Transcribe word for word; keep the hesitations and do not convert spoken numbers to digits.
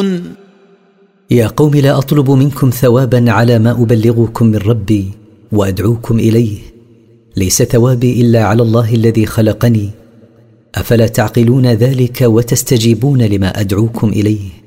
تعقلون. يا قوم لا أطلب منكم ثوابا على ما أبلغكم من ربي وأدعوكم إليه، ليس ثوابي إلا على الله الذي خلقني، أفلا تعقلون ذلك وتستجيبون لما أدعوكم إليه؟